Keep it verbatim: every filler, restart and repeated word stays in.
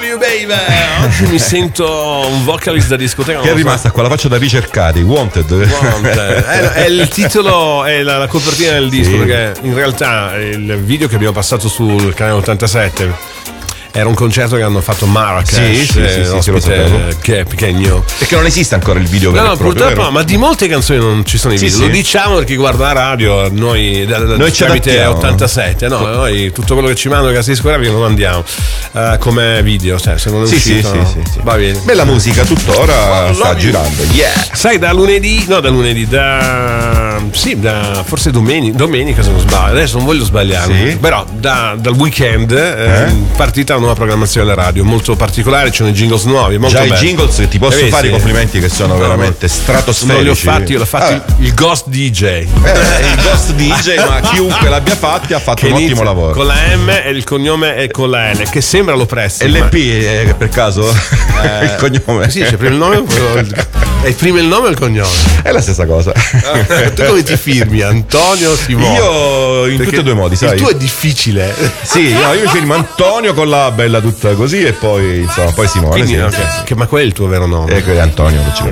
love you baby. Oggi mi sento un vocalist da discoteca. Che è rimasta so. Qua la faccia da ricercati. Wanted, Wanted. È, è il titolo, è la, la copertina del disco, sì. Perché in realtà il video che abbiamo passato sul canale ottantasette era un concerto che hanno fatto Marrakesh, sì, sì, sì, sì, ospite che è pequeño. Perché non esiste ancora il video vero no, no, proprio, purtroppo vero? no, ma di molte canzoni non ci sono i video. Sì, lo sì. diciamo per chi guarda la radio, noi, da, da, noi tramite ottantasette, no, noi tutto quello che ci mandano casa discografica lo mandiamo uh, come video, cioè, se non è sì, uscito, sì, no. sì, sì, sì. Va bene. Bella musica tuttora oh, sta girando. Yeah. Sai, da lunedì, no, da lunedì, da sì, da forse domenica, domenica se non sbaglio, adesso non voglio sbagliare, sì. Però da, dal weekend è eh? partita una nuova programmazione alla radio molto particolare, ci sono i jingles nuovi, molto già belli. I jingles ti posso eh, fare sì. i complimenti che sono no, veramente stratosferici. Non li ho fatti, io l'ho fatto ah. il, il Ghost D J. Eh, il Ghost D J, ma chiunque l'abbia fatti ha fatto che un ottimo lavoro. Con la M e il cognome è con la L, che sembra l'oppresso. L P eh, per caso eh, il cognome. Sì, c'è prima il nome e prima il nome e il cognome. È la stessa cosa. Tu come ti firmi? Antonio Simone? Io in tutti e due i modi, sai. Il tuo è difficile. Sì, no, io mi firmo Antonio con la bella tutta così e poi insomma poi Simone. Quindi, sì, okay. sì. Che, ma qual è il tuo vero nome? Eh, Antonio.